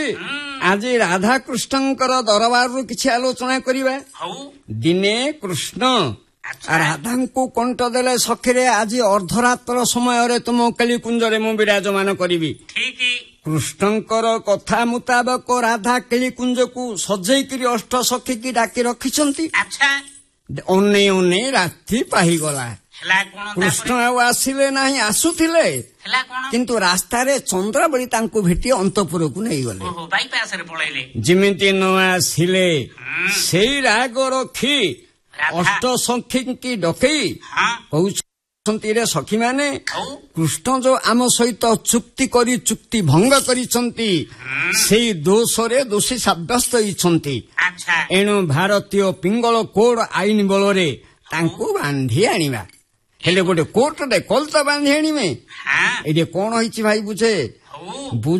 ଆଜି ରାଧାକୃଷ୍ଣଙ୍କର ଦରବାରରୁ କିଛି ଆଲୋଚନା କରିବା। ଦିନେ କୃଷ୍ଣ ରାଧାଙ୍କୁ କଣ୍ଟ ଦେଲେ, ସଖିରେ ଆଜି ଅର୍ଦ୍ଧରାତ୍ର ସମୟରେ ତୁମ କେଳିକୁଞ୍ଜରେ ମୁଁ ବିରାଜମାନ କରିବି। କୃଷ୍ଣଙ୍କର କଥା ମୁତାବକ ରାଧା କେଳିକୁଞ୍ଜକୁ ସଜେଇକିରି ଅଷ୍ଟ ସଖୀକି ଡାକି ରଖିଛନ୍ତି। ଅନେଇ ଅନେଇ ରାତି ପାହିଗଲା। କୃଷ୍ଣ ଆଉ ଆସିଲେ ନାହିଁ। ଆସୁଥିଲେ, କିନ୍ତୁ ରାସ୍ତାରେ ଚନ୍ଦ୍ରାବଳୀ ତାଙ୍କୁ ଭେଟି ଅନ୍ତପୁରକୁ ନେଇଗଲେ। ଯେମିତି ନ ଆସିଲେ ସେଇ ରାଗ ରଖି ଅଷ୍ଟ ସଖୀଙ୍କି ଡକେଇ କହୁଛନ୍ତି, ରେ ସଖୀମାନେ, କୃଷ୍ଣ ଯୋଉ ଆମ ସହିତ ଚୁକ୍ତି କରି ଚୁକ୍ତି ଭଙ୍ଗ କରିଛନ୍ତି, ସେଇ ଦୋଷରେ ଦୋଷୀ ସାବ୍ୟସ୍ତ ହୋଇଛନ୍ତି। ଏଣୁ ଭାରତୀୟ ପିଙ୍ଗଳ କୋଡ ଆଇନ ବଳରେ ତାଙ୍କୁ ବାନ୍ଧି ଆଣିବା। ହେଲେ ଗୋଟେ କୋର୍ଟରେ କଲ ତ ବାନ୍ଧି ଆଣିବେ। ଏଠି କଣ ହେଇଛି ଭାଇ ବୁଝେ।